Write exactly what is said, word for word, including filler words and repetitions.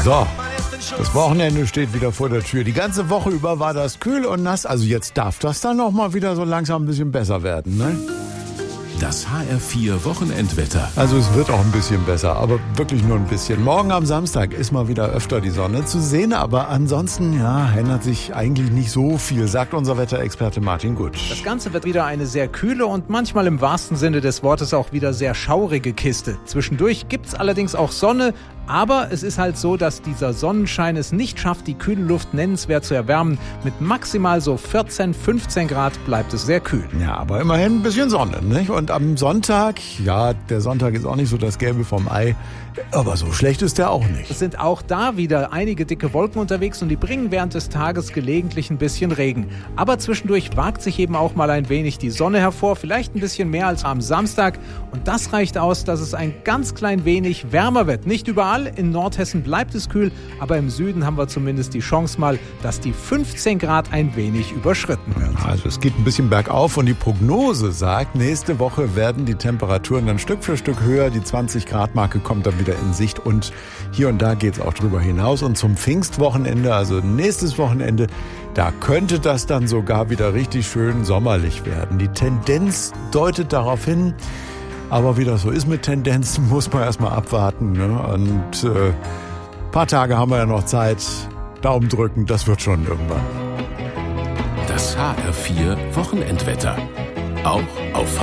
So, das Wochenende steht wieder vor der Tür. Die ganze Woche über war das kühl und nass. Also jetzt darf das dann noch mal wieder so langsam ein bisschen besser werden, ne? Das H R vier Wochenendwetter. Also es wird auch ein bisschen besser, aber wirklich nur ein bisschen. Morgen am Samstag ist mal wieder öfter die Sonne zu sehen, aber ansonsten, ja, ändert sich eigentlich nicht so viel, sagt unser Wetterexperte Martin Gutsch. Das Ganze wird wieder eine sehr kühle und manchmal im wahrsten Sinne des Wortes auch wieder sehr schaurige Kiste. Zwischendurch gibt's allerdings auch Sonne, aber es ist halt so, dass dieser Sonnenschein es nicht schafft, die kühle Luft nennenswert zu erwärmen. Mit maximal so vierzehn, fünfzehn Grad bleibt es sehr kühl. Ja, aber immerhin ein bisschen Sonne, nicht? Und am Sonntag, ja, der Sonntag ist auch nicht so das Gelbe vom Ei, aber so schlecht ist der auch nicht. Es sind auch da wieder einige dicke Wolken unterwegs und die bringen während des Tages gelegentlich ein bisschen Regen. Aber zwischendurch wagt sich eben auch mal ein wenig die Sonne hervor, vielleicht ein bisschen mehr als am Samstag. Und das reicht aus, dass es ein ganz klein wenig wärmer wird. Nicht überall, in Nordhessen bleibt es kühl, aber im Süden haben wir zumindest die Chance mal, dass die fünfzehn Grad ein wenig überschritten werden. Also es geht ein bisschen bergauf und die Prognose sagt, nächste Woche werden die Temperaturen dann Stück für Stück höher. Die zwanzig Grad Marke kommt dann wieder in Sicht und hier und da geht es auch drüber hinaus. Und zum Pfingstwochenende, also nächstes Wochenende, da könnte das dann sogar wieder richtig schön sommerlich werden. Die Tendenz deutet darauf hin, aber wie das so ist mit Tendenzen, muss man erstmal abwarten. Ne? Und äh, ein paar Tage haben wir ja noch Zeit. Daumen drücken, das wird schon irgendwann. Das H R vier Wochenendwetter. Auch auf